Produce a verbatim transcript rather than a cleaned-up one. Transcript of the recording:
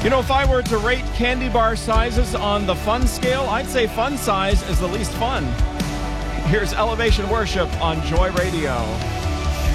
You know, if I were to rate candy bar sizes on the fun scale, I'd say fun size is the least fun. Here's Elevation Worship on Joy Radio.